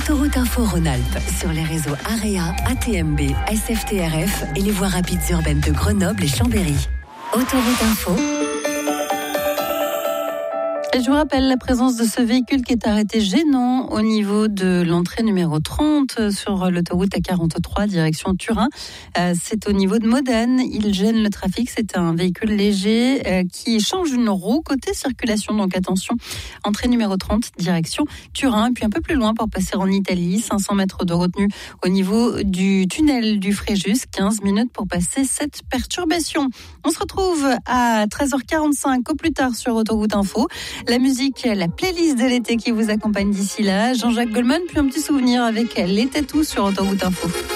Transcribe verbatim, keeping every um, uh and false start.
Autoroute Info Rhône-Alpes sur les réseaux AREA, A T M B, S F T R F et les voies rapides urbaines de Grenoble et Chambéry. Autoroute Info. Et je vous rappelle la présence de ce véhicule qui est arrêté gênant au niveau de l'entrée numéro trente sur l'autoroute A quarante-trois direction Turin. Euh, c'est au niveau de Modène. Il gêne le trafic. C'est un véhicule léger euh, qui change une roue côté circulation. Donc attention, entrée numéro trente direction Turin. Puis un peu plus loin pour passer en Italie, cinq cents mètres de retenue au niveau du tunnel du Fréjus. quinze minutes pour passer cette perturbation. On se retrouve à treize heures quarante-cinq au plus tard sur Autoroute Info. La musique, la playlist de l'été qui vous accompagne d'ici là. Jean-Jacques Goldman, puis un petit souvenir avec les tatous sur Autoroute Info.